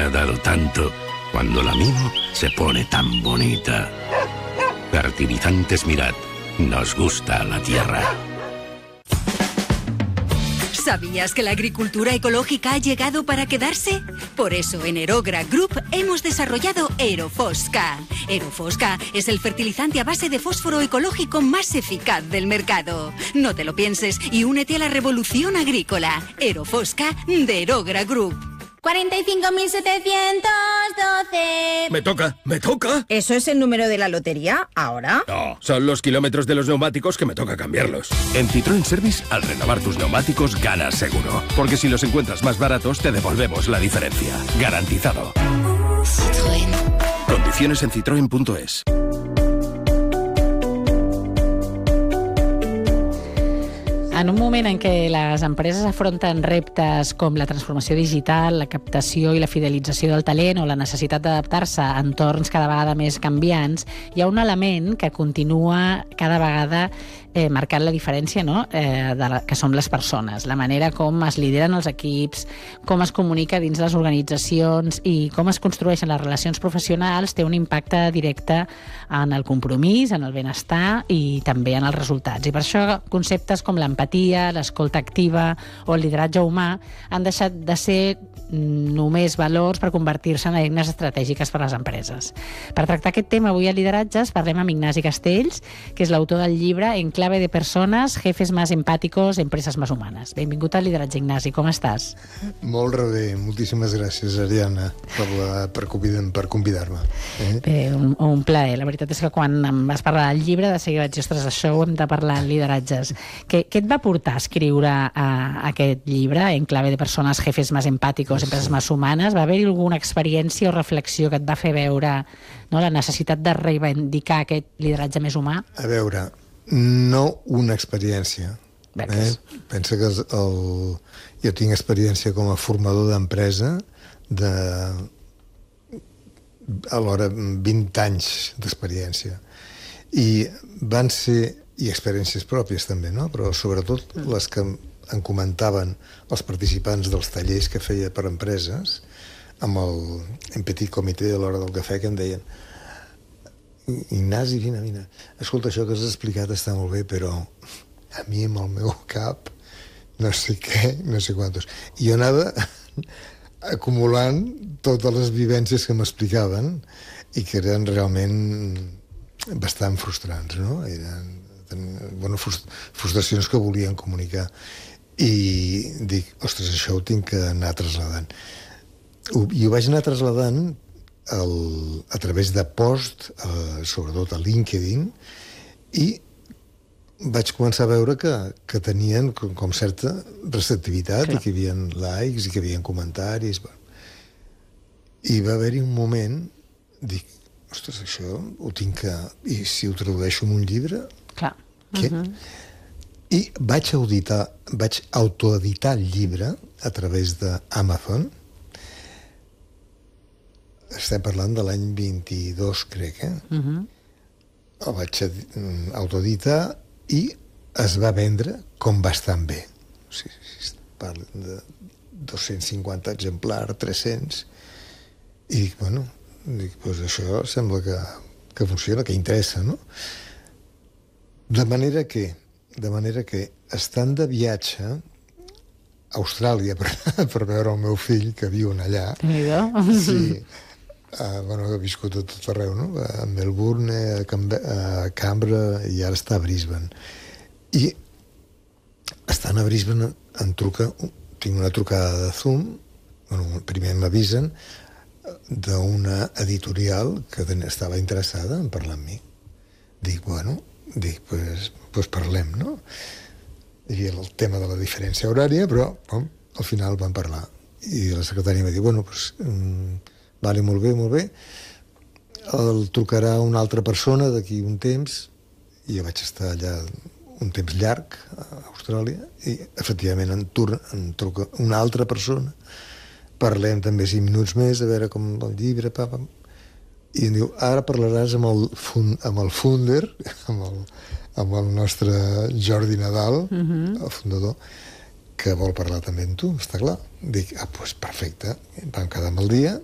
ha dado tanto. Cuando la mimo, se pone tan bonita. Fertilizantes Mirad. Nos gusta la tierra. ¿Sabías que la agricultura ecológica ha llegado para quedarse? Por eso en Aerogra Group hemos desarrollado Aerofosca. Aerofosca es el fertilizante a base de fósforo ecológico más eficaz del mercado. No te lo pienses y únete a la revolución agrícola. Aerofosca de Aerogra Group. 45.712. Me toca. ¿Eso es el número de la lotería ahora? No, son los kilómetros de los neumáticos que me toca cambiarlos. En Citroën Service, al renovar tus neumáticos, ganas seguro. Porque si los encuentras más baratos, te devolvemos la diferencia. Garantizado. Citroën. Condiciones en citroen.es. En un moment en què les empreses afronten reptes com la transformació digital, la captació i la fidelització del talent o la necessitat d'adaptar-se a entorns cada vegada més canviants, hi ha un element que continua cada vegada marcant la diferència, no? Que són les persones, la manera com es lideren els equips, com es comunica dins les organitzacions i com es construeixen les relacions professionals té un impacte directe en el compromís, en el benestar i també en els resultats. I per això conceptes com l'empatia, l'escolta activa o el lideratge humà han deixat de ser només valors per convertir-se en eines estratègiques per a les empreses. Per tractar aquest tema avui a Lideratges parlem amb Ignasi Castells, que és l'autor del llibre En clave de personas, jefes más empáticos, empresas más humanes. Benvingut a Lideratge, Ignasi, com estàs? Molt bé, moltíssimes gràcies, Ariadna, per convidar-me. Bé, un plaer. La veritat és que quan em vas parlar del llibre, de seguida vaig dir, ostres, això ho hem de parlar en Lideratges. Què et va portar a escriure aquest llibre, En clave de personas, jefes más empáticos, empreses més humanes? Va haver-hi alguna experiència o reflexió que et va fer veure, no, la necessitat de reivindicar aquest lideratge més humà? A veure, no una experiència. Pensa que jo tinc experiència com a formador d'empresa alhora 20 anys d'experiència. I van ser, i experiències pròpies també, no? Però sobretot les que em comentaven els participants dels tallers que feia per empreses en petit comitè a l'hora del cafè, que em deien: Ignasi, vine. Escolta, això que has explicat està molt bé, però a mi amb el meu cap no sé què, no sé quantos. I jo anava acumulant totes les vivències que m'explicaven i que eren realment bastant frustrants, no? Frustracions que volien comunicar. I dic, ostres, això ho tinc que anar traslladant. I ho vaig anar traslladant a través de post, sobretot a LinkedIn, i vaig començar a veure que tenien com certa receptivitat. Clar. I que hi havia likes i que hi havia comentaris. I va haver-hi un moment, dic, ostres, això ho tinc que... I si ho tradueixo en un llibre... Clar. Què? I vaig autoeditar el llibre a través d'Amazon. Estem parlant de l'any 22, crec, El vaig autoeditar i es va vendre com bastant bé. O sigui, parlen de 250 exemplars, 300. I dic, doncs això sembla que funciona, que interessa, no? De manera que, estant de viatge a Austràlia per veure el meu fill, que viu allà... Sí. Ha viscut a tot arreu, no? A Melbourne, a Canberra, i ara està a Brisbane. I estant a Brisbane em truca, tinc una trucada de Zoom, primer m'avisen, d'una editorial que estava interessada en parlar amb mi. Dic, doncs parlem, no? Hi havia el tema de la diferència horària, però al final vam parlar. I la secretària va dir, vale, molt bé, el trucarà una altra persona d'aquí un temps, i jo vaig estar allà un temps llarg a Austràlia, i efectivament em truca una altra persona, parlem també 5 minuts més, a veure com el llibre, i em diu, ara parlaràs amb el funder, amb el nostre Jordi Nadal, el fundador, que vol parlar també amb tu, està clar. Dic, doncs perfecte. Vam quedar amb el dia